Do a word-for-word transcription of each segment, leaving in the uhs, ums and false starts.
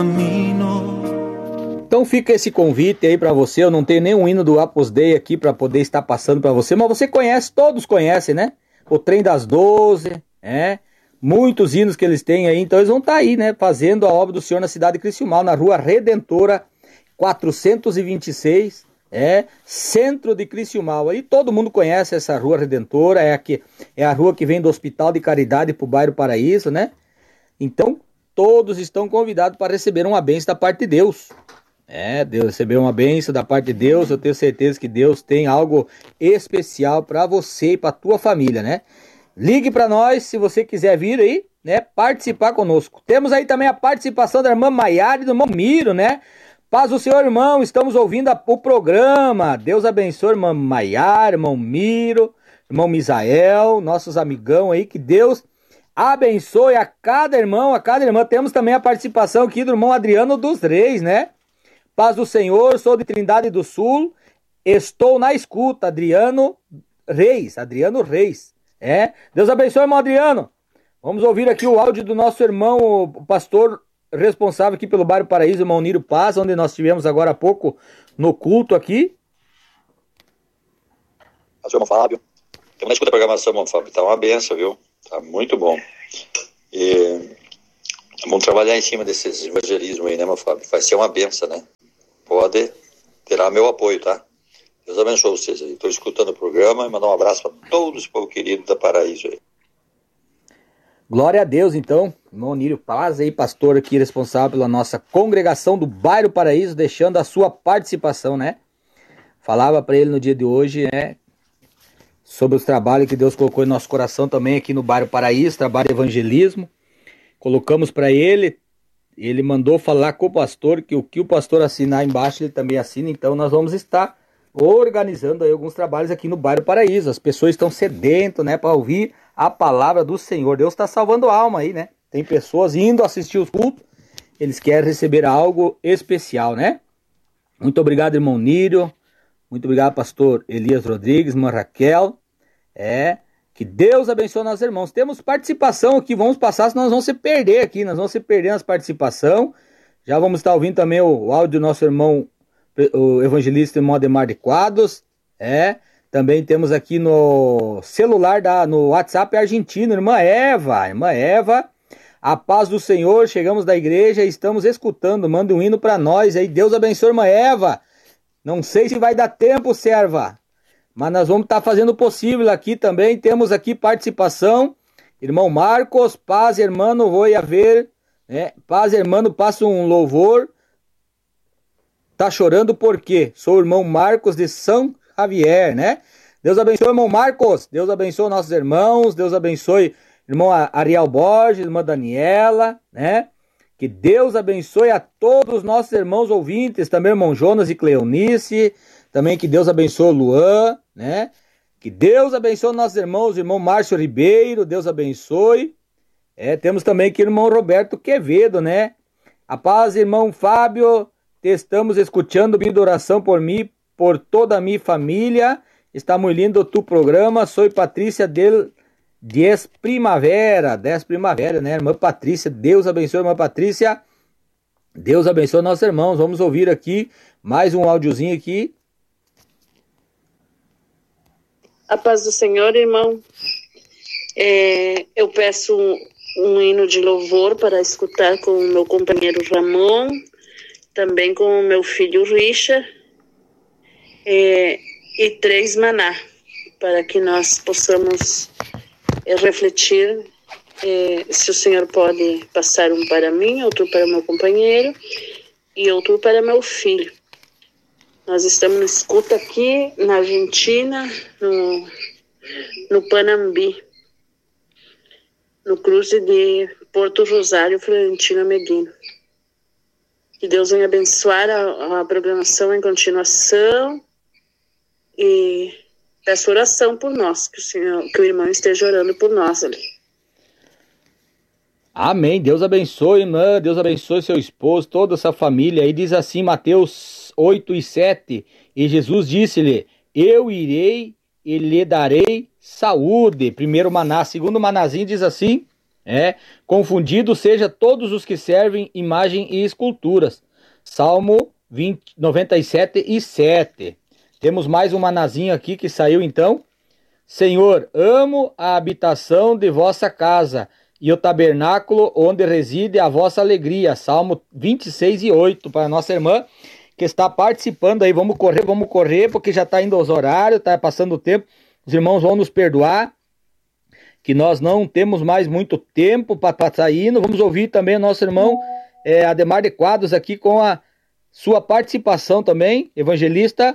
Então fica esse convite aí pra você. Eu não tenho nenhum hino do Opus Dei aqui pra poder estar passando pra você, mas você conhece, todos conhecem, né? O Trem das Doze, é, muitos hinos que eles têm aí, então eles vão estar aí, né, fazendo a obra do Senhor na cidade de Criciúmal, na Rua Redentora quatrocentos e vinte e seis, é, centro de Criciúmal. Aí todo mundo conhece essa Rua Redentora, é, aqui, é a rua que vem do Hospital de Caridade pro bairro Paraíso, né? Então todos estão convidados para receber uma bênção da parte de Deus. É, Deus receber uma bênção da parte de Deus. Eu tenho certeza que Deus tem algo especial para você e para tua família, né? Ligue para nós se você quiser vir aí, né, participar conosco. Temos aí também a participação da irmã Maiara e do irmão Miro, né? Paz do Senhor, irmão, estamos ouvindo a, o programa. Deus abençoe, irmã Maiara, irmão Miro, irmão Misael, nossos amigão aí, que Deus abençoe a cada irmão, a cada irmã. Temos também a participação aqui do irmão Adriano dos Reis, né? Paz do Senhor, sou de Trindade do Sul, estou na escuta, Adriano Reis, Adriano Reis, é, Deus abençoe, irmão Adriano. Vamos ouvir aqui o áudio do nosso irmão, o pastor responsável aqui pelo bairro Paraíso, irmão Niro Paz, onde nós tivemos agora há pouco no culto aqui. Pastor irmão Fábio, estamos na escuta da programação, irmão Fábio, tá uma benção, viu, tá muito bom, e vamos trabalhar em cima desses evangelismo aí, né, irmão Fábio, vai ser uma benção, né? Pode, terá meu apoio, tá? Deus abençoe vocês aí. Estou escutando o programa e mandar um abraço para todos os povo querido da Paraíso aí. Glória a Deus, então. Irmão Nírio Paz aí, pastor aqui responsável pela nossa congregação do bairro Paraíso, deixando a sua participação, né? Falava para ele no dia de hoje, né? Sobre os trabalhos que Deus colocou em nosso coração também aqui no bairro Paraíso, trabalho de evangelismo. Colocamos para ele. Ele mandou falar com o pastor que o que o pastor assinar embaixo ele também assina. Então nós vamos estar organizando aí alguns trabalhos aqui no bairro Paraíso. As pessoas estão sedentas, né, para ouvir a palavra do Senhor. Deus está salvando a alma aí, né? Tem pessoas indo assistir os cultos, eles querem receber algo especial, né? Muito obrigado, irmão Nírio. Muito obrigado, pastor Elias Rodrigues, irmã Raquel. É... Que Deus abençoe nossos irmãos. Temos participação aqui, vamos passar, senão nós vamos se perder aqui, nós vamos se perder nas participação. Já vamos estar ouvindo também o, o áudio do nosso irmão, o evangelista irmão Ademar de Quadros. É, também temos aqui no celular, da, no WhatsApp argentino, irmã Eva, irmã Eva. A paz do Senhor, chegamos da igreja e estamos escutando, manda um hino para nós aí. Deus abençoe, irmã Eva. Não sei se vai dar tempo, serva. Mas nós vamos estar fazendo o possível aqui também. Temos aqui participação. Irmão Marcos, paz, irmão, vou a ver. Né? Paz, irmão, passa um louvor. Tá chorando por quê? Sou o irmão Marcos de São Javier, né? Deus abençoe, irmão Marcos. Deus abençoe nossos irmãos. Deus abençoe, irmão Ariel Borges, irmã Daniela, né? Que Deus abençoe a todos os nossos irmãos ouvintes. Também irmão Jonas e Cleonice. Também que Deus abençoe o Luan, né? Que Deus abençoe nossos irmãos, irmão Márcio Ribeiro, Deus abençoe. É, temos também aqui o irmão Roberto Quevedo, né? A paz, irmão Fábio, te estamos escutando, pedindo oração por mim, por toda a minha família. Está muito lindo o tu programa, sou Patrícia del Diez Primavera, dez Primavera, né? Irmã Patrícia, Deus abençoe, irmã Patrícia. Deus abençoe nossos irmãos. Vamos ouvir aqui mais um áudiozinho aqui. A paz do Senhor, irmão. É, eu peço um, um hino de louvor para escutar com o meu companheiro Ramon, também com o meu filho Richard, é, e três maná, para que nós possamos é, refletir é, se o Senhor pode passar um para mim, outro para meu companheiro e outro para meu filho. Nós estamos na escuta aqui na Argentina, no, no Panambi, no cruze de Porto Rosário, Florentino Meguino. Que Deus venha abençoar a, a programação em continuação e peço oração por nós, que o Senhor, que o irmão esteja orando por nós ali. Amém. Deus abençoe, irmã. Deus abençoe seu esposo, toda essa família. Aí diz assim, Mateus oito e sete, e Jesus disse-lhe, eu irei e lhe darei saúde. Primeiro maná. Segundo manazinho diz assim, É, confundido seja todos os que servem imagem e esculturas. Salmo vinte, noventa e sete e sete. Temos mais um manazinho aqui que saiu então. Senhor, amo a habitação de vossa casa e o tabernáculo onde reside a vossa alegria. Salmo vinte e seis e oito para a nossa irmã que está participando aí. Vamos correr, vamos correr, porque já está indo aos horários, está passando o tempo. Os irmãos vão nos perdoar, que nós não temos mais muito tempo para estar indo. Vamos ouvir também o nosso irmão é, Ademar de Quadros aqui com a sua participação também, evangelista.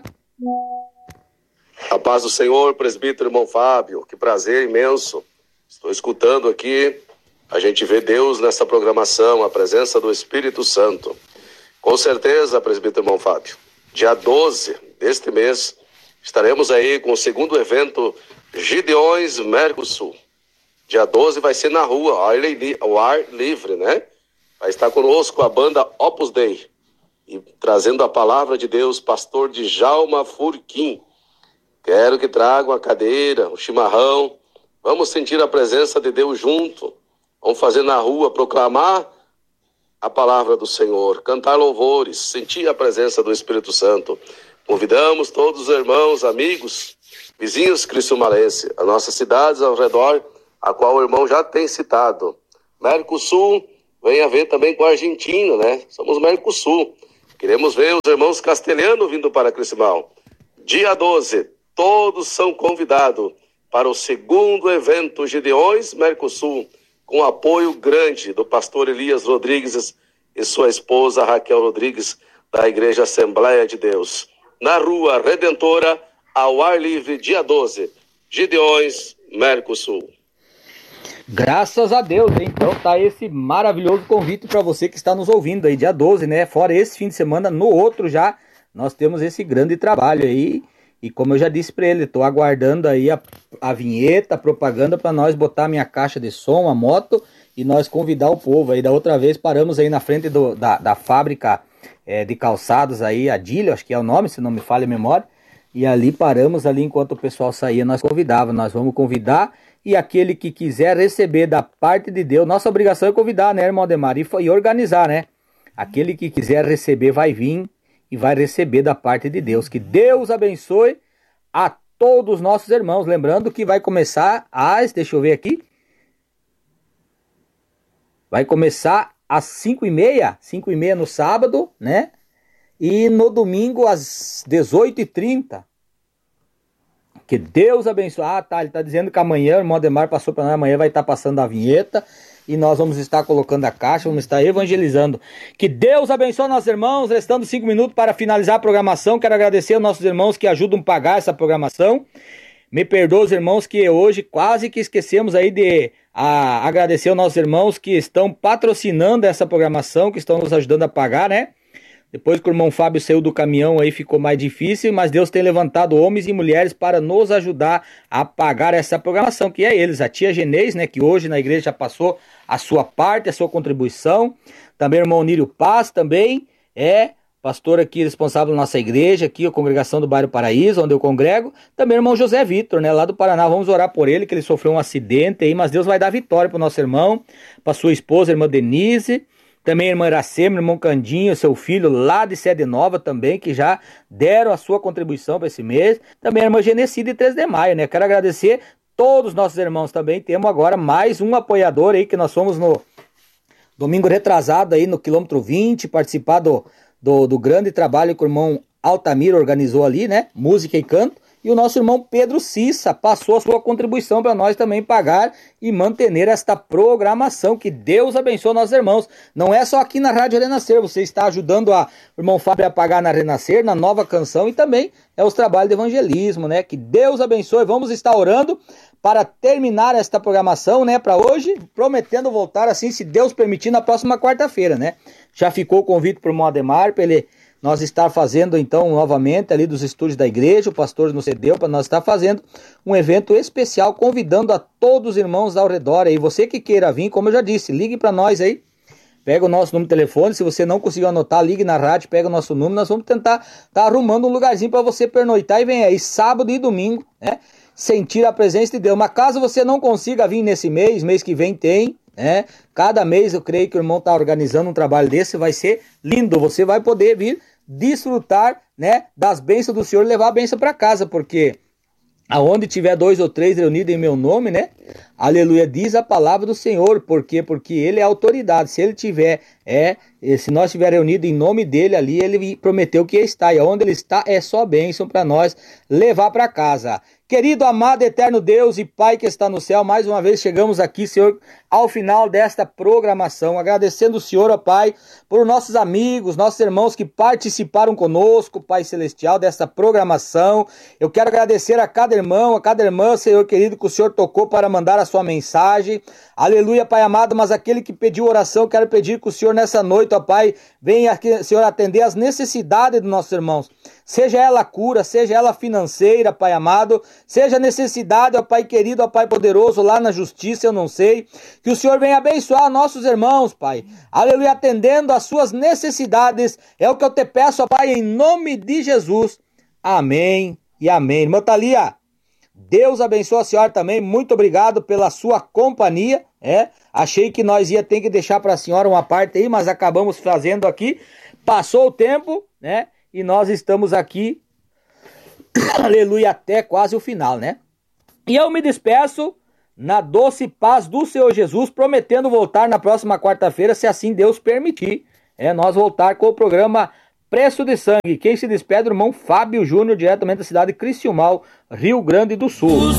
A paz do Senhor, presbítero irmão Fábio, que prazer imenso. Estou escutando aqui, a gente vê Deus nessa programação, a presença do Espírito Santo. Com certeza, presbítero irmão Fábio, dia doze deste mês, estaremos aí com o segundo evento Gideões Mercosul. Dia doze vai ser na rua, ao ar livre, né? Vai estar conosco a banda Opus Dei. E trazendo a palavra de Deus, pastor Djalma Furquim. Quero que tragam a cadeira, o chimarrão. Vamos sentir a presença de Deus junto. Vamos fazer na rua, proclamar a palavra do Senhor, cantar louvores, sentir a presença do Espírito Santo. Convidamos todos os irmãos, amigos, vizinhos cristo-malense, as nossas cidades ao redor, a qual o irmão já tem citado. Mercosul, venha ver também com a Argentina, né? Somos Mercosul. Queremos ver os irmãos castelhanos vindo para Cristimal. Dia doze, todos são convidados para o segundo evento Gideões Mercosul, com apoio grande do pastor Elias Rodrigues e sua esposa Raquel Rodrigues, da Igreja Assembleia de Deus. Na Rua Redentora, ao ar livre, dia doze, Gideões Mercosul. Graças a Deus, hein? Então tá esse maravilhoso convite para você que está nos ouvindo aí, dia doze, né? Fora esse fim de semana, no outro já, nós temos esse grande trabalho aí. E como eu já disse para ele, tô aguardando aí a, a vinheta, a propaganda para nós botar minha caixa de som, a moto, e nós convidar o povo. Aí da outra vez paramos aí na frente do, da, da fábrica é, de calçados aí, a Dílio, acho que é o nome, se não me falha a memória. E ali paramos ali enquanto o pessoal saía, nós convidava, nós vamos convidar. E aquele que quiser receber da parte de Deus, nossa obrigação é convidar, né, irmão Ademar? E, e organizar, né? Aquele que quiser receber vai vir e vai receber da parte de Deus. Que Deus abençoe a todos os nossos irmãos. Lembrando que vai começar às, deixa eu ver aqui. Vai começar às cinco e meia, cinco e meia no sábado, né? E no domingo às dezoito e trinta. Que Deus abençoe. Ah, tá, ele tá dizendo que amanhã, o irmão Ademar passou para nós, amanhã vai estar passando a vinheta e nós vamos estar colocando a caixa, vamos estar evangelizando. Que Deus abençoe nossos irmãos, restando cinco minutos para finalizar a programação. Quero agradecer aos nossos irmãos que ajudam a pagar essa programação. Me perdoa os irmãos que hoje quase que esquecemos aí de a, agradecer aos nossos irmãos que estão patrocinando essa programação, que estão nos ajudando a pagar, né? Depois que o irmão Fábio saiu do caminhão aí ficou mais difícil, mas Deus tem levantado homens e mulheres para nos ajudar a pagar essa programação, que é eles, a tia Genês, né, que hoje na igreja já passou a sua parte, a sua contribuição. Também o irmão Nírio Paz também é pastor aqui responsável da nossa igreja, aqui a congregação do Bairro Paraíso, onde eu congrego. Também o irmão José Vitor, né, lá do Paraná. Vamos orar por ele, que ele sofreu um acidente aí, mas Deus vai dar vitória para o nosso irmão, para sua esposa, a irmã Denise. Também a irmã Iracema, irmão Candinho, seu filho lá de Sede Nova também, que já deram a sua contribuição para esse mês. Também a irmã Genecida de três de maio, né? Quero agradecer todos os nossos irmãos também. Temos agora mais um apoiador aí, que nós fomos no domingo retrasado aí no quilômetro vinte, participar do, do, do grande trabalho que o irmão Altamir organizou ali, né? Música e canto. E o nosso irmão Pedro Cissa passou a sua contribuição para nós também pagar e manter esta programação. Que Deus abençoe nossos irmãos. Não é só aqui na Rádio Renascer, você está ajudando a, o irmão Fábio a pagar na Renascer, na Nova Canção, e também é os trabalhos de evangelismo, né? Que Deus abençoe. Vamos estar orando para terminar esta programação, né, para hoje, prometendo voltar assim, se Deus permitir, na próxima quarta-feira, né? Já ficou o convite para o irmão Ademar, para ele... Nós estar fazendo então novamente ali dos estúdios da igreja, o pastor nos cedeu para nós estar fazendo um evento especial, convidando a todos os irmãos ao redor aí. Você que queira vir, como eu já disse, ligue para nós aí, pega o nosso número de telefone. Se você não conseguiu anotar, ligue na rádio, pega o nosso número. Nós vamos tentar estar tá arrumando um lugarzinho para você pernoitar e vem aí sábado e domingo, né? Sentir a presença de Deus. Mas caso você não consiga vir nesse mês, mês que vem tem, né? Cada mês eu creio que o irmão está organizando um trabalho desse, vai ser lindo. Você vai poder vir desfrutar, né, das bênçãos do Senhor e levar a bênção para casa, porque aonde tiver dois ou três reunidos em meu nome, né? Aleluia, diz a palavra do Senhor. Por quê? Porque ele é autoridade. Se ele tiver, é, se nós estiver reunidos em nome dele ali, ele prometeu que está. E onde ele está é só bênção para nós levar para casa. Querido, amado, eterno Deus e Pai que está no céu, mais uma vez chegamos aqui, Senhor, ao final desta programação, agradecendo o Senhor, ó Pai, por nossos amigos, nossos irmãos que participaram conosco, Pai Celestial, desta programação. Eu quero agradecer a cada irmão, a cada irmã, Senhor querido, que o Senhor tocou para mandar a sua mensagem. Aleluia, Pai amado, mas aquele que pediu oração, eu quero pedir que o Senhor nessa noite, ó Pai, venha aqui, Senhor, atender as necessidades dos nossos irmãos. Seja ela cura, seja ela financeira, Pai amado, seja necessidade, ó Pai querido, ó Pai poderoso, lá na justiça, eu não sei. Que o Senhor venha abençoar nossos irmãos, Pai. Aleluia, atendendo às suas necessidades. É o que eu te peço, ó Pai, em nome de Jesus. Amém e amém. Irmã Thalia, Deus abençoe a senhora também. Muito obrigado pela sua companhia. É, achei que nós ia ter que deixar para a senhora uma parte aí, mas acabamos fazendo aqui. Passou o tempo, né? E nós estamos aqui, aleluia, até quase o final, né? E eu me despeço na doce paz do Senhor Jesus, prometendo voltar na próxima quarta-feira, se assim Deus permitir. É, nós voltar com o programa Preço de Sangue. Quem se despede é o irmão Fábio Júnior, diretamente da cidade de Criciúmal, Rio Grande do Sul.